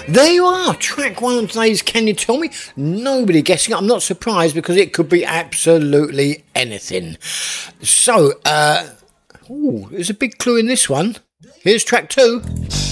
There you are, track one of today's Can You Tell Me? Nobody guessing. I'm not surprised because it could be absolutely anything. So, there's a big clue in this one. Here's track two.